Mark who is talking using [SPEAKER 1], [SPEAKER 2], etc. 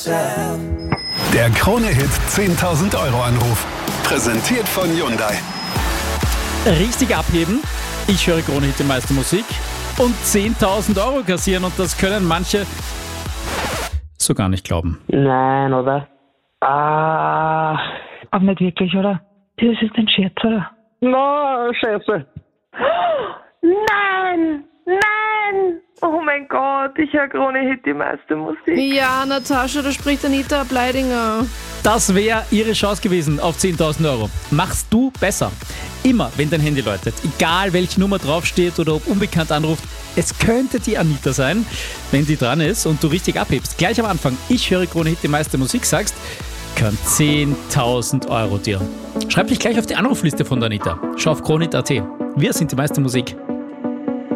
[SPEAKER 1] Der Krone-Hit 10.000 Euro Anruf. Präsentiert von Hyundai.
[SPEAKER 2] Richtig abheben. Ich höre Krone-Hit, die meiste Musik. Und 10.000 Euro kassieren. Und das können manche so gar nicht glauben.
[SPEAKER 3] Nein, oder?
[SPEAKER 4] Aber nicht wirklich, oder? Das ist ein Scherz, oder?
[SPEAKER 3] Na, scheiße.
[SPEAKER 5] Nein! Nein! Oh mein Gott, ich höre Krone-Hit, die meiste Musik.
[SPEAKER 6] Ja, Natascha, da spricht Anita Ableidinger.
[SPEAKER 2] Das wäre ihre Chance gewesen auf 10.000 Euro. Machst du besser. Immer, wenn dein Handy läutet, egal welche Nummer draufsteht oder ob unbekannt anruft, es könnte die Anita sein, wenn die dran ist und du richtig abhebst. Gleich am Anfang, ich höre Krone-Hit, die meiste Musik, sagst, kann 10.000 Euro dir. Schreib dich gleich auf die Anrufliste von der Anita. Schau auf Krone.at. Wir sind die meiste Musik.